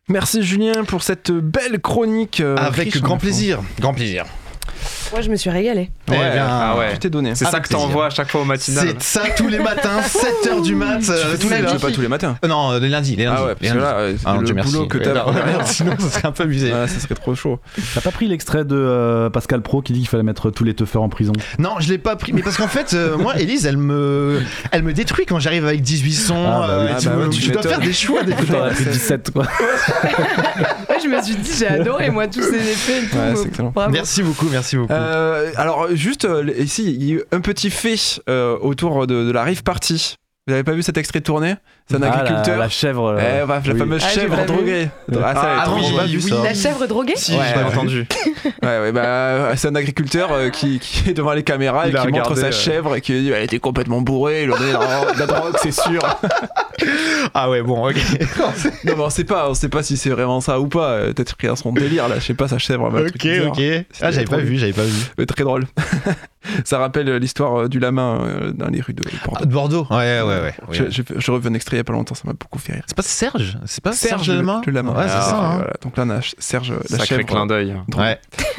Merci Julien pour cette belle chronique. Avec grand plaisir. Grand plaisir. Moi, je me suis régalée. Je t'ai donné. C'est ça que t'envoies à chaque fois au matinal. C'est ça tous les matins, 7h du mat. Pas tous les matins. Non, les lundis. Ah ouais, parce que là, le boulot que t'as. Sinon, ça serait un peu abusé. Ça serait trop chaud. T'as pas pris l'extrait de Pascal Pro qui dit qu'il fallait mettre tous les teufeurs en prison? Non, je l'ai pas pris. Mais parce qu'en fait, moi, Élise, elle me détruit quand j'arrive avec 18 sons. Tu dois faire des choix. T'en as pris 17, quoi. Ouais, je me suis dit, j'ai adoré, moi, tous ces effets et tout. Ouais, c'est excellent. Bravo. Merci beaucoup. Alors juste ici il y a eu un petit fait autour de la rave party. Vous avez pas vu cet extrait tourné? C'est un agriculteur. La chèvre. La fameuse chèvre droguée. j'ai pas vu ça. La chèvre droguée? Si, j'ai pas entendu. C'est un agriculteur qui est devant les caméras et qui montre sa chèvre et qui dit elle était complètement bourrée, il en donnait de la drogue, c'est sûr. Ah ouais, bon, ok. Non, mais on sait pas si c'est vraiment ça ou pas. Peut-être qu'il a son délire là, je sais pas, sa chèvre. Ok. Ah, j'avais pas vu. Très drôle. Ça rappelle l'histoire du lama dans les rues de Bordeaux. Ah, de Bordeaux. Ouais. Je revu un extrait il y a pas longtemps, ça m'a beaucoup fait rire. C'est pas Serge le Lama. Le lama. Ouais, c'est ça. Hein. Voilà. Donc là on a Serge la Sacré chèvre. clin d'œil. Ouais.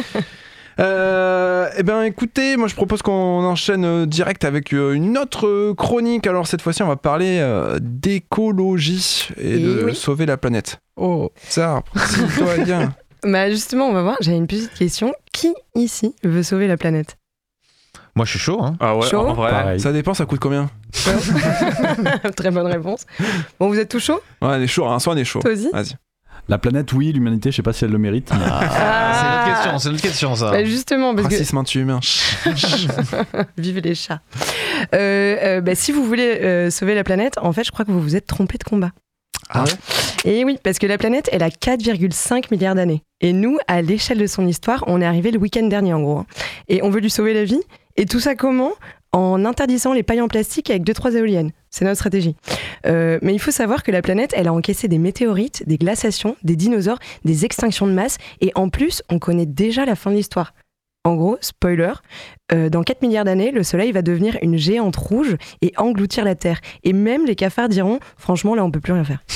Eh bien écoutez, moi je propose qu'on enchaîne direct avec une autre chronique. Alors cette fois-ci on va parler d'écologie et de sauver la planète. Oh, ça, toi bien. Bah justement, on va voir, j'avais une petite question. Qui ici veut sauver la planète? Moi je suis chaud. Hein. Ah ouais, Chaud en vrai. Pareil. Ça dépend, ça coûte combien? Très bonne réponse. Bon, vous êtes tout chaud? Ouais, on est chaud, hein, soit on est chaud. Toi aussi? Vas-y. La planète, oui, l'humanité, je sais pas si elle le mérite. C'est notre question ça. Bah justement, parce que... Racisme anti-humain. Vive les chats. Si vous voulez sauver la planète, en fait, je crois que vous vous êtes trompé de combat. Ah ouais? Et oui, parce que la planète, elle a 4,5 milliards d'années. Et nous, à l'échelle de son histoire, on est arrivé le week-end dernier, en gros. Et on veut lui sauver la vie. Et tout ça comment? En interdisant les pailles en plastique avec 2-3 éoliennes. C'est notre stratégie. Mais il faut savoir que la planète, elle a encaissé des météorites, des glaciations, des dinosaures, des extinctions de masse. Et en plus, on connaît déjà la fin de l'histoire. En gros, spoiler, dans 4 milliards d'années, le Soleil va devenir une géante rouge et engloutir la Terre. Et même les cafards diront, franchement, là, on peut plus rien faire.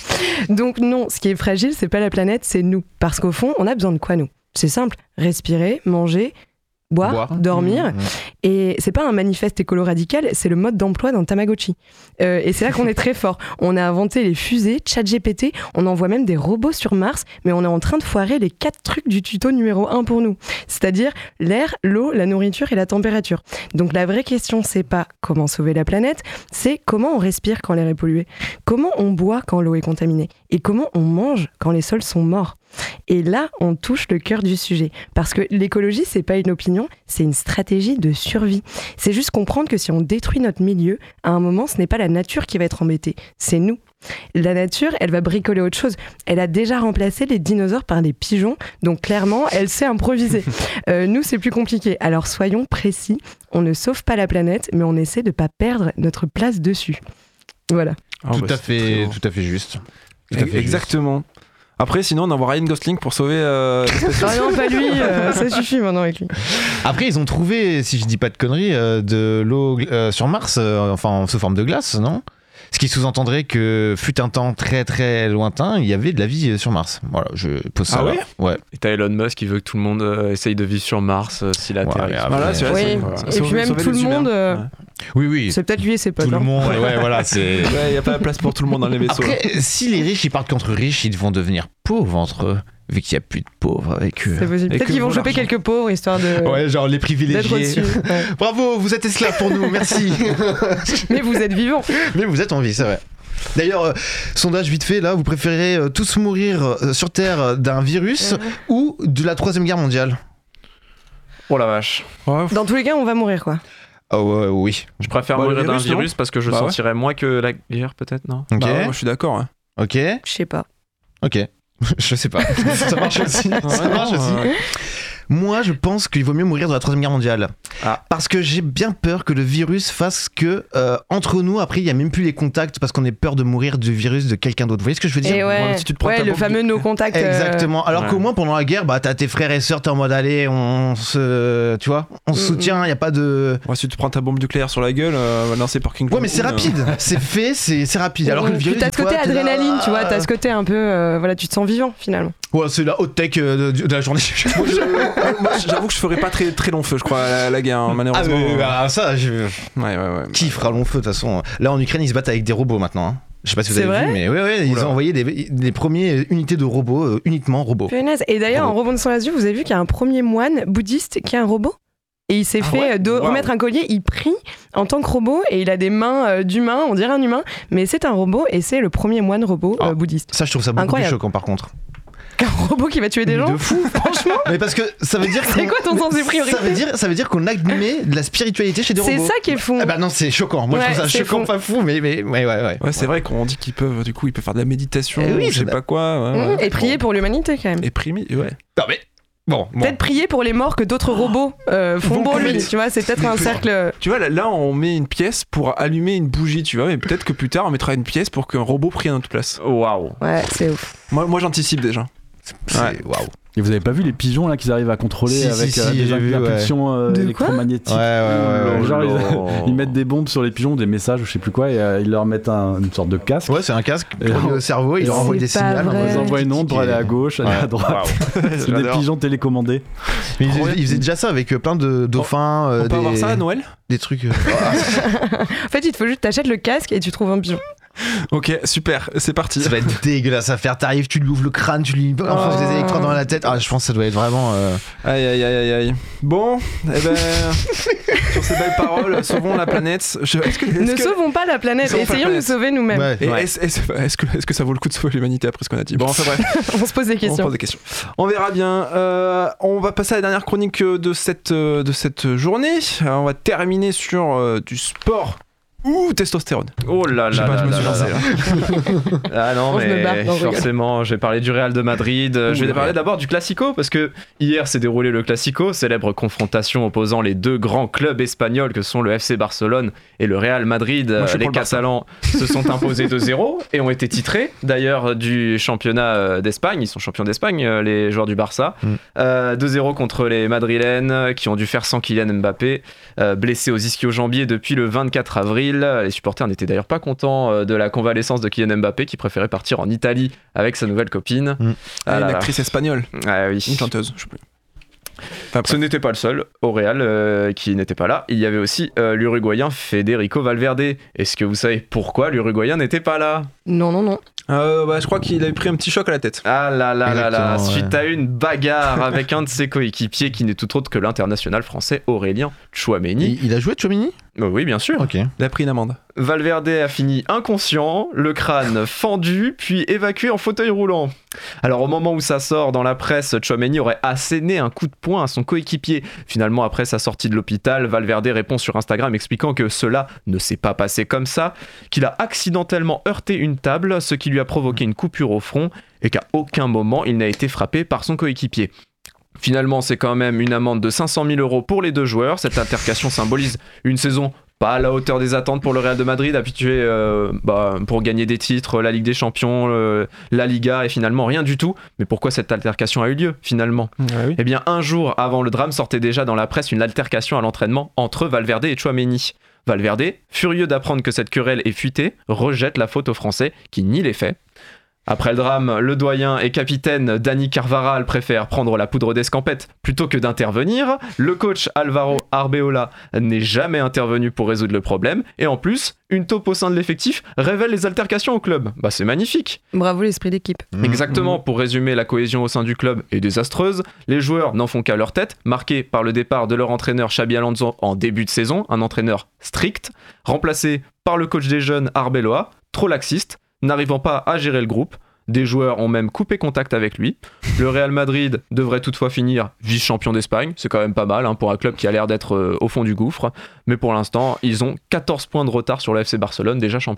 Donc non, ce qui est fragile, c'est pas la planète, c'est nous. Parce qu'au fond, on a besoin de quoi, nous? C'est simple, respirer, manger, boire, dormir. Et c'est pas un manifeste écolo-radical, c'est le mode d'emploi d'un Tamagotchi. Et c'est là qu'on est très fort. On a inventé les fusées, ChatGPT, on envoie même des robots sur Mars, mais on est en train de foirer les 4 trucs du tuto numéro 1 pour nous. C'est-à-dire l'air, l'eau, la nourriture et la température. Donc la vraie question, c'est pas comment sauver la planète, c'est comment on respire quand l'air est pollué, comment on boit quand l'eau est contaminée, et comment on mange quand les sols sont morts. Et là, on touche le cœur du sujet. Parce que l'écologie, c'est pas une opinion, c'est une stratégie de survie. C'est juste comprendre que si on détruit notre milieu, à un moment, ce n'est pas la nature qui va être embêtée, c'est nous. La nature, elle va bricoler autre chose. Elle a déjà remplacé les dinosaures par des pigeons, donc clairement, elle sait improviser. Nous, c'est plus compliqué. Alors soyons précis, on ne sauve pas la planète, mais on essaie de pas perdre notre place dessus. Voilà. Tout à fait juste. Exactement. Après, sinon, on envoie Ryan Gosling pour sauver. Ah non, pas lui, ça suffit maintenant avec lui. Après, ils ont trouvé, si je dis pas de conneries, de l'eau sur Mars, sous forme de glace, non? Ce qui sous-entendrait que fut un temps très très lointain, il y avait de la vie sur Mars. Voilà, je pose ça. Ah là. ouais. Et t'as Elon Musk qui veut que tout le monde essaye de vivre sur Mars s'il atterrit. Voilà, c'est vrai. Oui. Et puis même tout le monde. Oui. C'est peut-être lui et ses potes. Tout le monde, voilà, c'est. Il n'y a pas la place pour tout le monde dans les vaisseaux. Après, si les riches ils partent contre riches, ils vont devenir pauvres entre eux, vu qu'il n'y a plus de pauvres avec eux. C'est possible. Peut-être qu'ils vont choper quelques pauvres histoire de. Ouais, genre les privilégiés. D'être au-dessus. Ouais. Bravo, vous êtes esclaves pour nous, merci. Mais vous êtes vivants. Mais vous êtes en vie, c'est vrai. D'ailleurs, sondage vite fait, là, vous préférez tous mourir sur Terre d'un virus ou de la 3e guerre mondiale? Oh la vache. Dans tous les cas, on va mourir, quoi. Oh oui. Je préfère mourir d'un virus parce que je sentirais moins que la guerre, peut-être, non? Ok. Moi, je suis d'accord. Hein. Ok. Je sais pas. Ok. Je sais pas. Ça marche aussi. Ça marche aussi. Moi, je pense qu'il vaut mieux mourir dans la Troisième Guerre mondiale. Parce que j'ai bien peur que le virus fasse que, entre nous, après, il n'y a même plus les contacts parce qu'on ait peur de mourir du virus de quelqu'un d'autre. Vous voyez ce que je veux dire? Si tu te prends le fameux no contact. Exactement. Alors qu'au moins, pendant la guerre, t'as tes frères et sœurs, t'es en mode, allez, on se soutient, il n'y a pas de... Ouais, si tu prends ta bombe nucléaire sur la gueule, lancer par King Kong. Ouais, mais c'est rapide. C'est fait, c'est rapide. Alors que le virus, t'as ce côté adrénaline, tu vois, t'as ce côté un peu... tu te sens vivant, finalement. Ouais, c'est la haute tech de la journée. Moi, j'avoue que je ferais pas très, très long feu, je crois, à la guerre, malheureusement. Ouais. Qui fera long feu, de toute façon. Là, en Ukraine, ils se battent avec des robots maintenant. Je sais pas si vous avez vu, mais ils ont envoyé des premières unités de robots, uniquement robots. Punaise. Et d'ailleurs, en rebondissant là-dessus, vous avez vu qu'il y a un premier moine bouddhiste qui est un robot? Et il s'est fait remettre un collier, il prie en tant que robot et il a des mains d'humain, on dirait un humain, mais c'est un robot et c'est le premier moine robot bouddhiste. Ça, je trouve ça beaucoup plus choquant par contre. Un robot qui va tuer des gens, de fou, franchement. Mais parce que ça veut dire c'est quoi ton sens des priorités? Ça veut dire qu'on admet de la spiritualité chez des robots. C'est ça qui est fou. Ah bah non, c'est choquant. Moi je trouve ça choquant, pas fou, mais ouais. Ouais, c'est vrai qu'on dit qu'ils peuvent faire de la méditation, je sais pas quoi. Et prier pour l'humanité quand même. Et prier, ouais. Non mais bon. Peut-être prier pour les morts que d'autres robots font pour lui. Tu vois, c'est peut-être un cercle. Tu vois, là, on met une pièce pour allumer une bougie, tu vois, mais peut-être que plus tard, on mettra une pièce pour qu'un robot prie à notre place. Waouh. Ouais, c'est ouf. Moi, j'anticipe déjà. Waouh. Et vous avez pas vu les pigeons là qu'ils arrivent à contrôler avec des impulsions électromagnétiques? Genre ils mettent des bombes sur les pigeons, des messages ou je sais plus quoi, et ils leur mettent une sorte de casque. Ouais, c'est un casque pour le cerveau, ils leur envoient des signaux. Ils envoient une onde pour aller à gauche, aller à droite. C'est des pigeons télécommandés. Mais ils faisaient déjà ça avec plein de dauphins. On peut avoir ça à Noël? Des trucs. En fait, il te faut juste t'achètes le casque et tu trouves un pigeon. Ok, super, c'est parti. Ça va être dégueulasse à faire. T'arrives, tu lui ouvres le crâne, tu lui enfonces des électrodes dans la tête. Je pense que ça doit être vraiment. Aïe. Bon, sur ces belles paroles, sauvons la planète. Sauvons pas la planète, essayons de nous sauver nous-mêmes. Est-ce que ça vaut le coup de sauver l'humanité après ce qu'on a dit? Bon, enfin bref. On se pose des questions. On verra bien. On va passer à la dernière chronique de cette journée. On va terminer sur du sport. Testostérone. Oh là là. Je me suis lancé là. Ah non, mais forcément, j'ai parlé du Real de Madrid. Je vais parler d'abord du Classico parce que hier s'est déroulé le Classico, célèbre confrontation opposant les deux grands clubs espagnols que sont le FC Barcelone et le Real Madrid. Les Catalans se sont imposés 2-0 et ont été titrés d'ailleurs du championnat d'Espagne. Ils sont champions d'Espagne, les joueurs du Barça. 2-0 contre les Madrilènes qui ont dû faire sans Kylian Mbappé, blessé aux ischio-jambiers depuis le 24 avril. Les supporters n'étaient d'ailleurs pas contents de la convalescence de Kylian Mbappé qui préférait partir en Italie avec sa nouvelle copine. Une actrice espagnole. Ah oui. Une chanteuse, je sais plus. Ce n'était pas le seul au Real qui n'était pas là. Il y avait aussi l'Uruguayen Federico Valverde. Est-ce que vous savez pourquoi l'Uruguayen n'était pas là? Non. Je crois qu'il avait pris un petit choc à la tête. Ah là, suite à une bagarre avec un de ses coéquipiers qui n'est tout autre que l'international français Aurélien Tchouaméni. Il a joué Tchouaméni? Oui, bien sûr. Ok. Il a pris une amende. Valverde a fini inconscient, le crâne fendu, puis évacué en fauteuil roulant. Alors au moment où ça sort dans la presse, Tchouaméni aurait asséné un coup de poing à son coéquipier. Finalement, après sa sortie de l'hôpital, Valverde répond sur Instagram expliquant que cela ne s'est pas passé comme ça, qu'il a accidentellement heurté une table, ce qui lui a provoqué une coupure au front et qu'à aucun moment il n'a été frappé par son coéquipier. Finalement, c'est quand même une amende de 500 000 € pour les deux joueurs. Cette altercation symbolise une saison pas à la hauteur des attentes pour le Real de Madrid, habitué pour gagner des titres, la Ligue des Champions, la Liga, et finalement rien du tout. Mais pourquoi cette altercation a eu lieu finalement? Eh bien, un jour avant le drame, sortait déjà dans la presse une altercation à l'entraînement entre Valverde et Tchouaméni. Valverde, furieux d'apprendre que cette querelle est fuitée, rejette la faute aux Français qui nient les faits. Après le drame, le doyen et capitaine Dani Carvajal préfère prendre la poudre d'escampette plutôt que d'intervenir. Le coach Álvaro Arbeloa n'est jamais intervenu pour résoudre le problème. Et en plus, une taupe au sein de l'effectif révèle les altercations au club. C'est magnifique. Bravo l'esprit d'équipe. Exactement, pour résumer, la cohésion au sein du club est désastreuse. Les joueurs n'en font qu'à leur tête, marqués par le départ de leur entraîneur Xabi Alonso en début de saison, un entraîneur strict, remplacé par le coach des jeunes Arbeloa, trop laxiste, n'arrivant pas à gérer le groupe. Des joueurs ont même coupé contact avec lui. Le Real Madrid devrait toutefois finir vice-champion d'Espagne. C'est quand même pas mal pour un club qui a l'air d'être au fond du gouffre. Mais pour l'instant, ils ont 14 points de retard sur le FC Barcelone, déjà champion.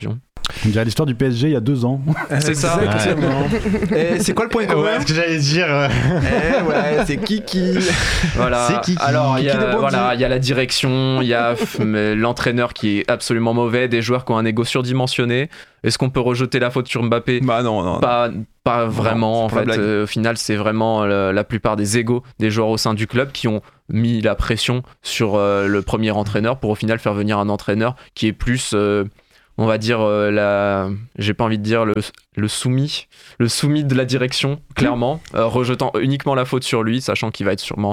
On dirait l'histoire du PSG il y a 2 ans. C'est ça. Et c'est quoi le point commun? Ouais, ce que j'allais dire. Ouais, c'est Kiki. Voilà. C'est Kiki. Alors il y a la direction, il y a l'entraîneur qui est absolument mauvais, des joueurs qui ont un ego surdimensionné. Est-ce qu'on peut rejeter la faute sur Mbappé? Bah non. Pas vraiment. En fait, au final, c'est vraiment la plupart des égos des joueurs au sein du club qui ont mis la pression sur le premier entraîneur pour au final faire venir un entraîneur qui est plus, on va dire, j'ai pas envie de dire le soumis de la direction, clairement, rejetant uniquement la faute sur lui, sachant qu'il va être sûrement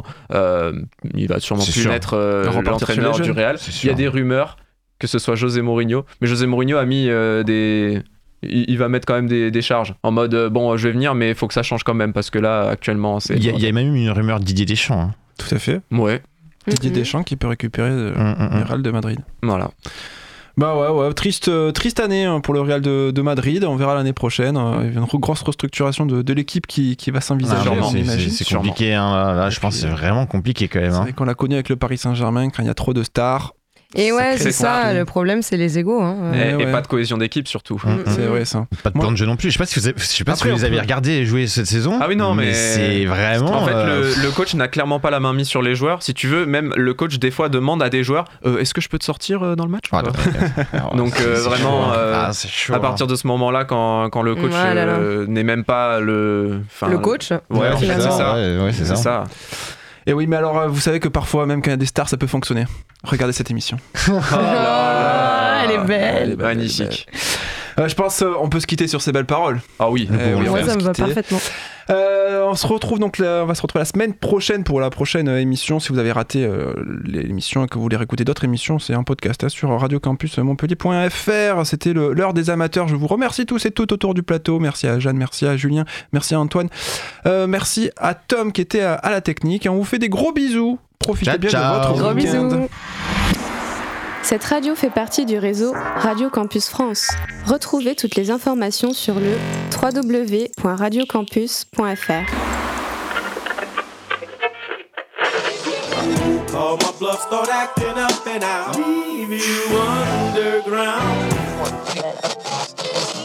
plus être l'entraîneur du Real. Il y a des rumeurs que ce soit José Mourinho, mais José Mourinho a mis il va mettre quand même des charges en mode je vais venir mais il faut que ça change quand même parce que là actuellement c'est... Il y a même une rumeur de Didier Deschamps. Hein. Tout à fait. Ouais. Didier Deschamps qui peut récupérer le Real de Madrid. Voilà. Bah ouais, triste année pour le Real de Madrid. On verra l'année prochaine. Il y a une grosse restructuration de l'équipe qui va s'envisager. C'est compliqué. Hein. Là, je pense que c'est vraiment compliqué quand même. C'est vrai qu'on l'a connu avec le Paris Saint-Germain quand il y a trop de stars. Et ouais, c'est ça, le problème c'est les égos. Hein. Et pas de cohésion d'équipe surtout. C'est vrai ça. Pas de plan de jeu non plus. Je sais pas si vous avez regardé jouer cette saison. Ah oui, non, mais c'est vraiment. En fait, le coach n'a clairement pas la main mise sur les joueurs. Si tu veux, même le coach des fois demande à des joueurs est-ce que je peux te sortir dans le match? Donc vraiment, chaud, à partir de ce moment-là, quand le coach n'est même pas le coach. Ouais, c'est ça. Et oui, mais alors, vous savez que parfois, même quand il y a des stars, ça peut fonctionner. Regardez cette émission. Elle est belle. Magnifique. Je pense on peut se quitter sur ces belles paroles. Ah oui. Moi, ça me va parfaitement. On va se retrouver la semaine prochaine pour la prochaine émission. Si vous avez raté l'émission et que vous voulez réécouter d'autres émissions, c'est un podcast sur radiocampusmontpellier.fr. C'était l'heure des amateurs. Je vous remercie tous et toutes autour du plateau. Merci à Jeanne, merci à Julien, merci à Antoine, merci à Tom qui était à la technique. On vous fait des gros bisous. Profitez bien de votre gros week-end. Bisous. Cette radio fait partie du réseau Radio Campus France. Retrouvez toutes les informations sur le www.radiocampus.fr. All my bluffs start acting up and I'll leave you underground.